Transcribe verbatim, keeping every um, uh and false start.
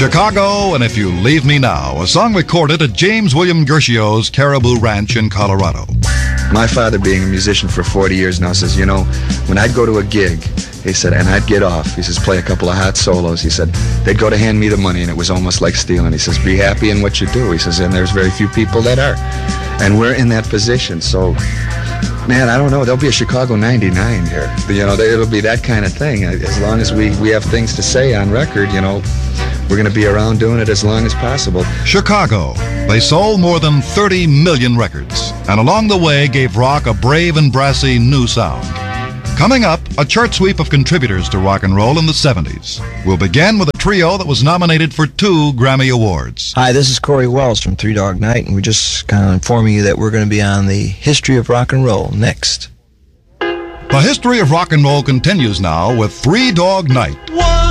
Chicago and If You Leave Me Now, a song recorded at James William Gershio's Caribou Ranch in Colorado. My father, being a musician for forty years now, says, you know, when I'd go to a gig, he said, and I'd get off, he says, play a couple of hot solos, he said, they'd go to hand me the money, and it was almost like stealing. He says, be happy in what you do. He says, and there's very few people that are. And we're in that position, so... Man, I don't know. There'll be a Chicago ninety-nine here. You know, it'll be that kind of thing. As long as we, we have things to say on record, you know, we're going to be around doing it as long as possible. Chicago. They sold more than thirty million records, and along the way gave rock a brave and brassy new sound. Coming up, a chart sweep of contributors to rock and roll in the seventies. We'll begin with a trio that was nominated for two Grammy Awards. Hi, this is Corey Wells from Three Dog Night, and we're just kind of informing you that we're going to be on the history of rock and roll next. The history of rock and roll continues now with Three Dog Night. One